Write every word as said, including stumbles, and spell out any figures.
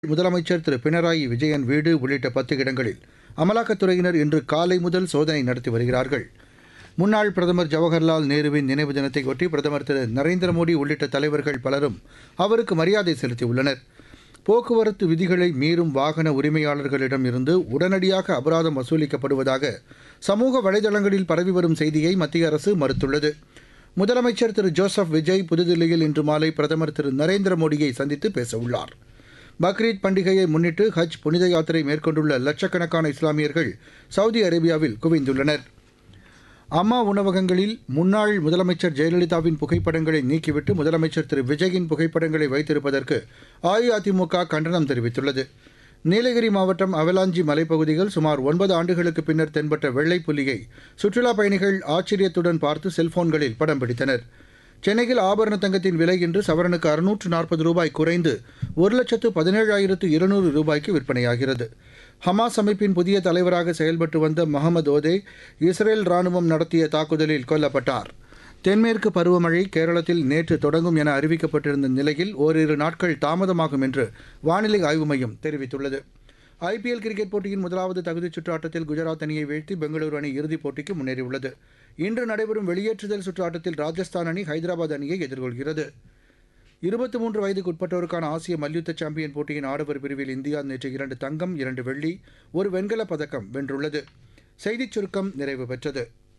முதலமைச்சர் திரு பினராயி விஜயன் வீடு உள்ளிட்ட பத்து இடங்களில் அமலாக்கத்துறையினர் இன்று காலை முதல் சோதனை நடத்தி வருகிறார்கள். முன்னாள் பிரதமர் ஜவஹர்லால் நேருவின் நினைவு தினத்தையொட்டி பிரதமர் திரு நரேந்திர மோடி உள்ளிட்ட தலைவர்கள் பலரும் அவருக்கு மரியாதை செலுத்தியுள்ளனர். போக்குவரத்து விதிகளை மீறும் வாகன உரிமையாளர்களிடம் இருந்து உடனடியாக அபராதம் வசூலிக்கப்படுவதாக சமூக வலைதளங்களில் பரவி வரும் செய்தியை மத்திய அரசு மறுத்துள்ளது. முதலமைச்சர் திரு ஜோசப் விஜய் புதுதில்லியில் இன்று மாலை பிரதமர் திரு நரேந்திர மோடியை சந்தித்து பேசவுள்ளார். பக்ரீத் பண்டிகையை முன்னிட்டு ஹஜ் புனித யாத்திரை மேற்கொண்டுள்ள லட்சக்கணக்கான இஸ்லாமியர்கள் சவுதி அரேபியாவில் குவிந்துள்ளனர். அம்மா உணவகங்களில் முன்னாள் முதலமைச்சர் ஜெயலலிதாவின் புகைப்படங்களை நீக்கிவிட்டு முதலமைச்சர் திரு விஜயின் புகைப்படங்களை வைத்திருப்பதற்கு அஇஅதிமுக கண்டனம் தெரிவித்துள்ளது. நீலகிரி மாவட்டம் அவலாஞ்சி மலைப்பகுதியில் சுமார் ஒன்பது ஆண்டுகளுக்கு பின்னர் தென்பட்ட வெள்ளைப் புலியை சுற்றுலாப் பயணிகள் ஆச்சரியத்துடன் பார்த்து செல்போன்களில் படம் பிடித்தனர். சென்னையில் ஆபரண தங்கத்தின் விலை இன்று சவரனுக்கு அறுநூற்று நாற்பது ரூபாய் குறைந்து ஒரு லட்சத்து பதினேழாயிரத்து இருநூறு ரூபாய்க்கு விற்பனையாகிறது. ஹமாஸ் அமைப்பின் புதிய தலைவராக செயல்பட்டு வந்த மஹமது ஓதே இஸ்ரேல் ராணுவம் நடத்திய தாக்குதலில் கொல்லப்பட்டார். தென்மேற்கு பருவமழை கேரளத்தில் நேற்று தொடங்கும் என அறிவிக்கப்பட்டிருந்த நிலையில் ஓரிரு நாட்கள் தாமதமாகும் என்று வானிலை ஆய்வு மையம் தெரிவித்துள்ளது. ஐபிஎல் கிரிக்கெட் போட்டியின் முதலாவது தகுதிச் சுற்று ஆட்டத்தில் குஜராத் அணியை வீழ்த்தி பெங்களூரு அணி இறுதிப் போட்டிக்கு முன்னேறியுள்ளது. இன்று நடைபெறும் வெளியேற்றுதல் சுற்று ஆட்டத்தில் ராஜஸ்தான் அணி ஹைதராபாத் அணியை எதிர்கொள்கிறது. இருபத்தி மூன்று வயதுக்குட்பட்டோருக்கான ஆசிய மல்யுத்த சாம்பியன் போட்டியின் ஆடவர் பிரிவில் இந்தியா நேற்று இரண்டு தங்கம், இரண்டு வெள்ளி, ஒரு வெண்கலப் பதக்கம் வென்றுள்ளது. செய்திச் சுருக்கம் நிறைவு பெற்றது.